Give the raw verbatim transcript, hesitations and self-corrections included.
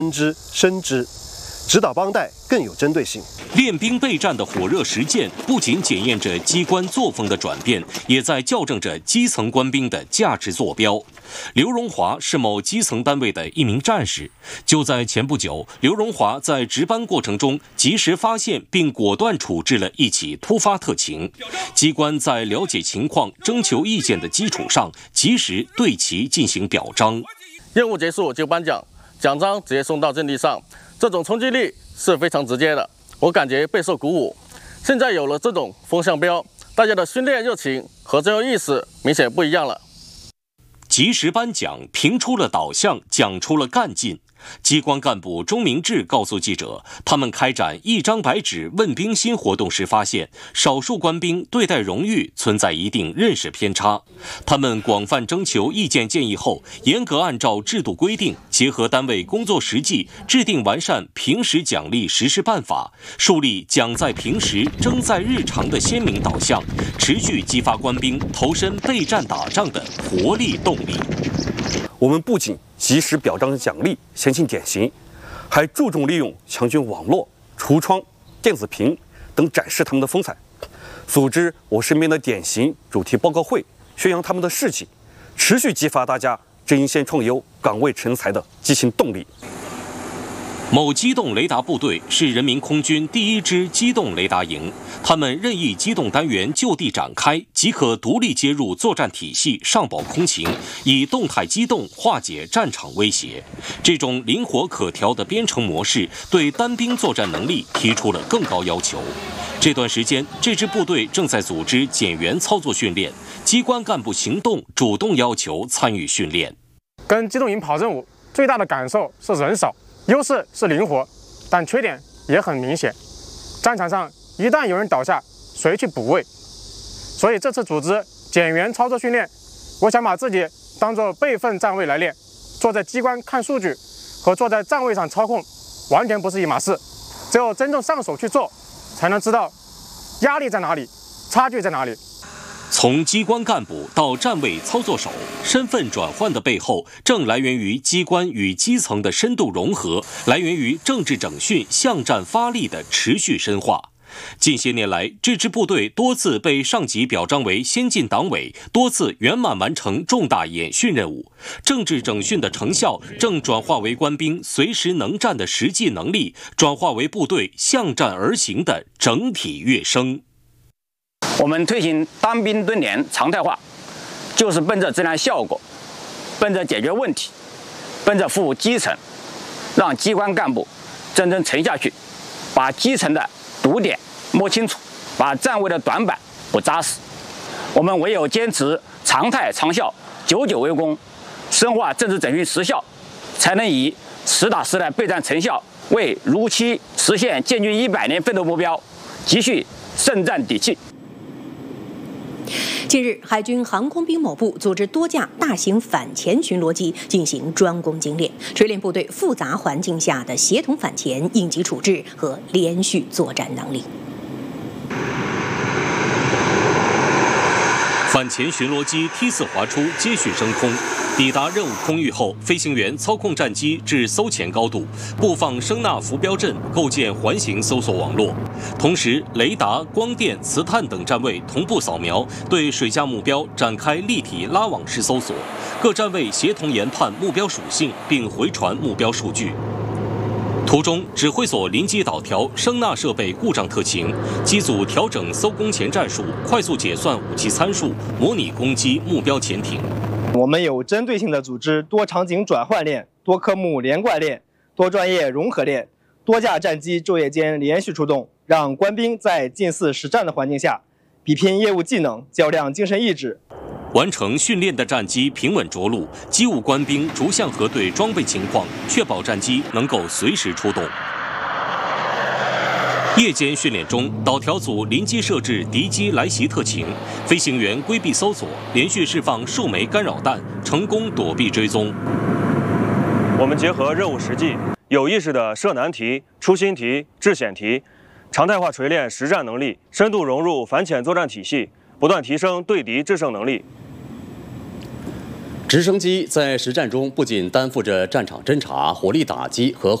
之、深之，指导帮带更有针对性。 练兵备战的火热实践，不仅检验着机关作风的转变，也在校正着基层官兵的价值坐标。刘荣华是某基层单位的一名战士，就在前不久，刘荣华在值班过程中及时发现并果断处置了一起突发特情。机关在了解情况、征求意见的基础上，及时对其进行表彰。 任务结束就颁奖，奖章直接送到阵地上，这种冲击力是非常直接的，我感觉备受鼓舞。现在有了这种风向标，大家的训练热情和战斗意识明显不一样了。 及时颁奖，评出了导向，讲出了干劲。机关干部钟明志告诉记者，他们开展一张白纸问兵心活动时发现，少数官兵对待荣誉存在一定认识偏差。他们广泛征求意见建议后，严格按照制度规定，结合单位工作实际，制定完善平时奖励实施办法，树立奖在平时、争在日常的鲜明导向，持续激发官兵投身备战打仗的活力动力。 我们不仅及时表彰奖励先进典型，还注重利用强军网络、橱窗、电子屏等展示他们的风采，组织我身边的典型主题报告会，宣扬他们的事迹，持续激发大家争先创优、岗位成才的激情动力。 某机动雷达部队是人民空军第一支机动雷达营，他们任意机动单元就地展开，即可独立接入作战体系，上报空情，以动态机动化解战场威胁。这种灵活可调的编程模式，对单兵作战能力提出了更高要求。这段时间，这支部队正在组织减员操作训练，机关干部行动主动要求参与训练。 跟机动营跑任务最大的感受是人少。优势是灵活，但缺点也很明显。战场上一旦有人倒下，谁去补位？所以这次组织减员操作训练，我想把自己当作备份站位来练。坐在机关看数据和坐在站位上操控完全不是一码事。只有真正上手去做，才能知道压力在哪里，差距在哪里。 从机关干部到站位操作手，身份转换的背后，正来源于机关与基层的深度融合，来源于政治整训向战发力的持续深化。近些年来，这支部队多次被上级表彰为先进党委，多次圆满完成重大演训任务。政治整训的成效正转化为官兵随时能战的实际能力，转化为部队向战而行的整体跃升。 我们推行单兵蹲连常态化，就是奔着这样效果，奔着解决问题，奔着服务基层，让机关干部真正沉下去，把基层的堵点摸清楚，把站位的短板补扎实。我们唯有坚持常态长效、久久为功，深化政治整训实效，才能以实打实的备战成效，为如期实现建军一百年奋斗目标积蓄胜战底气。 近日，海军航空兵某部组织多架大型反潜巡逻机进行专攻精练，锤炼部队复杂环境下的协同反潜、应急处置和连续作战能力。 反潜巡逻机梯次滑出，接续升空。抵达任务空域后，飞行员操控战机至搜潜高度，布放声呐浮标阵，构建环形搜索网络。同时，雷达、光电、磁探等站位同步扫描，对水下目标展开立体拉网式搜索。各站位协同研判目标属性，并回传目标数据。途中，指挥所临机导调声呐设备故障特情，机组调整搜攻前战术，快速解算武器参数，模拟攻击目标潜艇。 我们有针对性的组织多场景转换练、多科目连贯练、多专业融合练、多架战机昼夜间连续出动，让官兵在近似实战的环境下，比拼业务技能，较量精神意志。 完成训练的战机平稳着陆，机务官兵逐项核对装备情况，确保战机能够随时出动。夜间训练中，导调组临机设置敌机来袭特情，飞行员规避搜索，连续释放数枚干扰弹，成功躲避追踪。 我们结合任务实际，有意识地设难题、出新题、制险题，常态化锤炼实战能力，深度融入反潜作战体系，不断提升对敌制胜能力。 直升机在实战中不仅担负着战场侦察、火力打击和